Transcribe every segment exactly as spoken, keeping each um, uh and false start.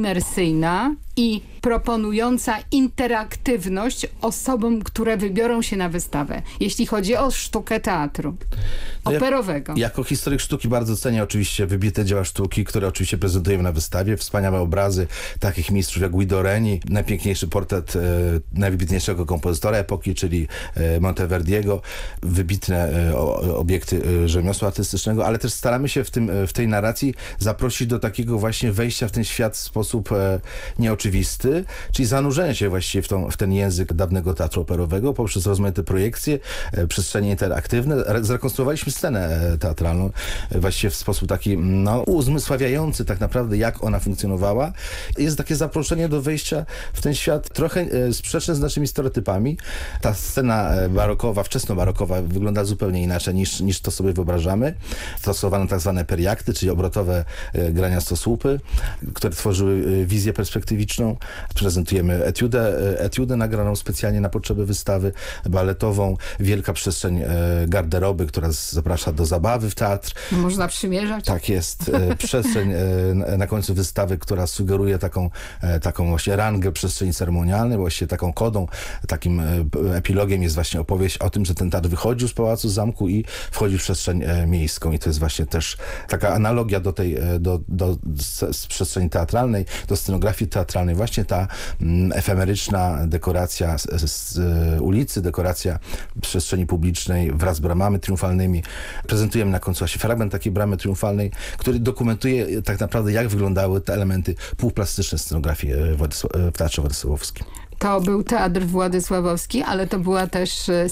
imersyjna i proponująca interaktywność osobom, które wybiorą się na wystawę, jeśli chodzi o sztukę teatru operowego. Jak, jako historyk sztuki bardzo cenię oczywiście wybite dzieła sztuki, które oczywiście prezentujemy na wystawie. Wspaniałe obrazy takich mistrzów jak Guido Reni, najpiękniejszy portret e, najwybitniejszego kompozytora epoki, czyli e, Monteverdiego, wybitne e, o, obiekty e, rzemiosła artystycznego, ale też staramy się w, tym, w tej narracji zaprosić do takiego właśnie wejścia w ten świat w sposób e, nieoczywisty, czyli zanurzenia się właściwie w, tą, w ten język dawnego teatru operowego poprzez rozmaite projekcje, e, przestrzenie interaktywne. Re, zrekonstruowaliśmy scenę e, teatralną e, właściwie w sposób taki no, uzmysławiający tak naprawdę, jak ona funkcjonowała. Jest takie zaproszenie do wejścia w ten świat trochę e, sprzeczne z naszymi stereotypami. Ta scena e, barokowa, wczesnobarokowa wygląda zupełnie inaczej niż, niż to sobie wyobrażamy. Stosowano tak zwane periakty, czyli obrotowe e, grania stosłupy, które tworzyły e, wizję perspektywiczną. Prezentujemy etiudę, e, etiudę nagraną specjalnie na potrzeby wystawy baletową. Wielka przestrzeń e, garderoby, która zaprasza do zabawy w teatr. Można przymierzać. Tak jest. E, przestrzeń e, na końcu wystawy, która sugeruje taką, e, taką właśnie rangę przestrzeni ceremonialnej, właściwie taką kodą, takim e, epilogiem jest właśnie opowieść o tym, że ten teatr wychodził z pałacu, z zamku i wchodzi w przestrzeń e, miejską. I to jest właśnie też taka analogia do tej, e, do, do, z, z przestrzeni teatralnej, do scenografii teatralnej. Właśnie ta mm, efemeryczna dekoracja z, z e, ulicy, dekoracja przestrzeni publicznej wraz z bramami triumfalnymi. Prezentujemy na końcu właśnie fragment takiej bramy triumfalnej, który dokumentuje tak naprawdę, jak wyglądały te elementy półplastyczne scenografii w Teatrze Władysławowskim. To był Teatr Władysławowski, ale to była też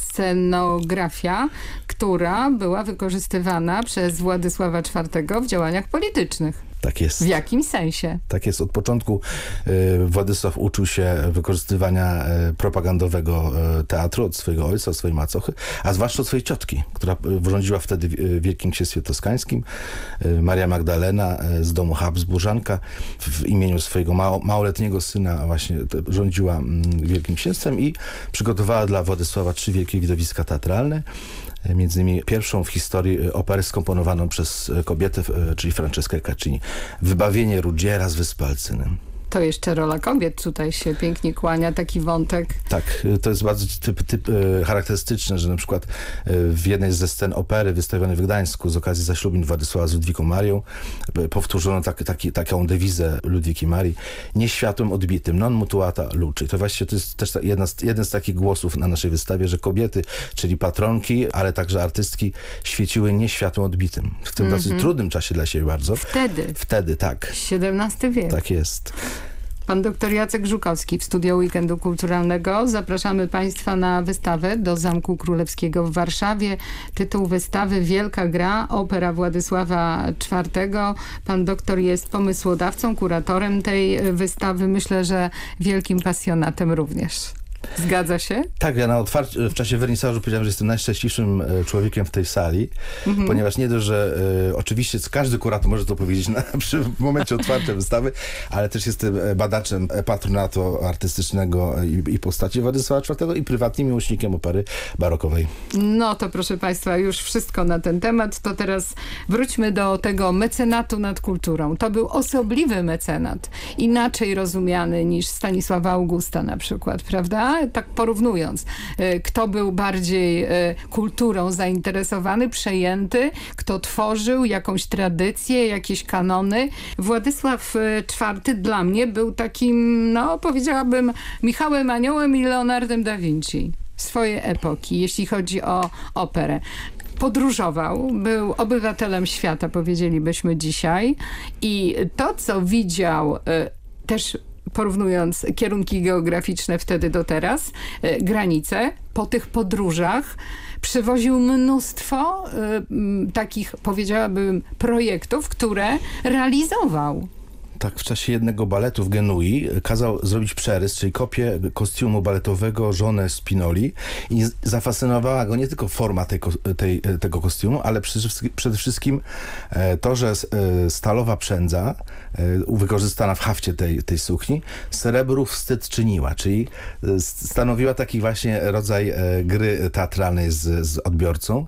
scenografia, która była wykorzystywana przez Władysława czwartego w działaniach politycznych. Tak jest. W jakim sensie? Tak jest. Od początku y, Władysław uczył się wykorzystywania y, propagandowego y, teatru od swojego ojca, od swojej macochy, a zwłaszcza od swojej ciotki, która y, rządziła wtedy w y, Wielkim Księstwie Toskańskim. Y, Maria Magdalena y, z domu Habsburzanka w, w imieniu swojego mało, małoletniego syna właśnie y, rządziła y, Wielkim Księstwem i przygotowała dla Władysława trzy wielkie widowiska teatralne. Między innymi pierwszą w historii operę skomponowaną przez kobietę, czyli Franceskę Caccini. Wybawienie Ruggiera z Wyspy Alcyny. To jeszcze rola kobiet tutaj się pięknie kłania, taki wątek. Tak, to jest bardzo typ, typ, charakterystyczne, że na przykład w jednej ze scen opery wystawionej w Gdańsku z okazji zaślubin Władysława z Ludwiką Marią powtórzono tak, taki, taką dewizę Ludwiki Marii: nie światłem odbitym, non mutuata luci. To właściwie to jest też jedna z, jeden z takich głosów na naszej wystawie, że kobiety, czyli patronki, ale także artystki świeciły nie światłem odbitym. W tym mm-hmm. dosyć trudnym czasie dla siebie bardzo. Wtedy. Wtedy, tak. siedemnasty wiek. Tak jest. Pan doktor Jacek Żukowski w studio Weekendu Kulturalnego. Zapraszamy Państwa na wystawę do Zamku Królewskiego w Warszawie. Tytuł wystawy: Wielka gra, opera Władysława czwartego. Pan doktor jest pomysłodawcą, kuratorem tej wystawy. Myślę, że wielkim pasjonatem również. Zgadza się? Tak, ja na otwarciu, w czasie wernisażu powiedziałem, że jestem najszczęśliwszym człowiekiem w tej sali, mhm. ponieważ nie dość, że e, oczywiście każdy kurator może to powiedzieć na, przy, w momencie otwarcia wystawy, ale też jestem badaczem patronatu artystycznego i, i postaci Władysława czwartego i prywatnym miłośnikiem opery barokowej. No to proszę Państwa, już wszystko na ten temat. To teraz wróćmy do tego mecenatu nad kulturą. To był osobliwy mecenat, inaczej rozumiany niż Stanisława Augusta na przykład, prawda? Tak porównując, kto był bardziej kulturą zainteresowany, przejęty, kto tworzył jakąś tradycję, jakieś kanony. Władysław czwarty dla mnie był takim, no powiedziałabym, Michałem Aniołem i Leonardem da Vinci swojej epoki, jeśli chodzi o operę. Podróżował, był obywatelem świata, powiedzielibyśmy dzisiaj, i to, co widział też, porównując kierunki geograficzne wtedy do teraz, e, granice, po tych podróżach przywoził mnóstwo e, takich, powiedziałabym, projektów, które realizował. Tak, w czasie jednego baletu w Genui kazał zrobić przerys, czyli kopię kostiumu baletowego żonę Spinoli, i zafascynowała go nie tylko forma tej, tej, tego kostiumu, ale przede wszystkim to, że stalowa przędza wykorzystana w hafcie tej, tej sukni srebru wstyd czyniła, czyli stanowiła taki właśnie rodzaj gry teatralnej z, z odbiorcą,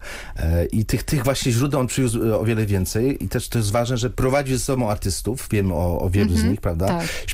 i tych, tych właśnie źródeł on przywiózł o wiele więcej, i też to jest ważne, że prowadzi ze sobą artystów, wiemy o o wielu mm-hmm, z nich, prawda? Tak.